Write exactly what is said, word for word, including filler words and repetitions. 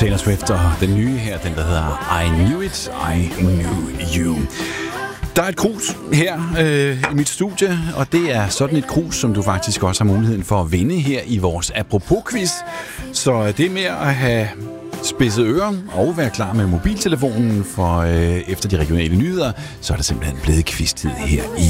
Taylor Swift og den nye her, den der hedder I Knew It, I Knew You. Der er et krus her øh, i mit studie, og det er sådan et krus, som du faktisk også har muligheden for at vinde her i vores Apropos-quiz. Så det er med at have spidset ører og være klar med mobiltelefonen, for øh, efter de regionale nyheder, så er det simpelthen blevet quiz-tid her i